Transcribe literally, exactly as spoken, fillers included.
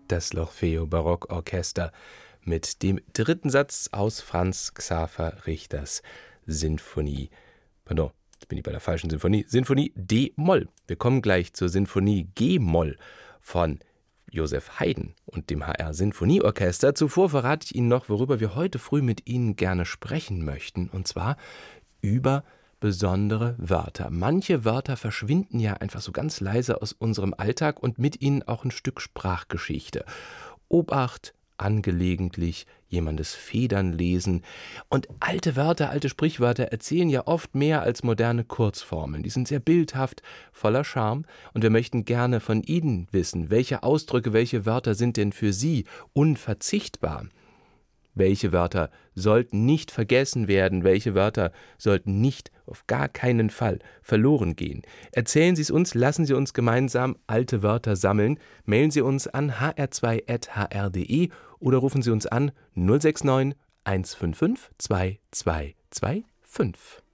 Das L'Orfeo Barockorchester mit dem dritten Satz aus Franz Xaver Richters Sinfonie. Pardon, jetzt bin ich bei der falschen Sinfonie. Sinfonie D-Moll. Wir kommen gleich zur Sinfonie G-Moll von Joseph Haydn und dem H R Sinfonieorchester. Zuvor verrate ich Ihnen noch, worüber wir heute früh mit Ihnen gerne sprechen möchten, und zwar über besondere Wörter. Manche Wörter verschwinden ja einfach so ganz leise aus unserem Alltag und mit ihnen auch ein Stück Sprachgeschichte. Obacht, angelegentlich, jemandes Federn lesen. Und alte Wörter, alte Sprichwörter erzählen ja oft mehr als moderne Kurzformeln. Die sind sehr bildhaft, voller Charme. Und wir möchten gerne von Ihnen wissen, welche Ausdrücke, welche Wörter sind denn für Sie unverzichtbar? Welche Wörter sollten nicht vergessen werden? Welche Wörter sollten nicht, auf gar keinen Fall, verloren gehen? Erzählen Sie es uns, lassen Sie uns gemeinsam alte Wörter sammeln. Mailen Sie uns an h r zwei at h r punkt d e oder rufen Sie uns an null sechs neun eins fünf fünf zwei zwei zwei fünf.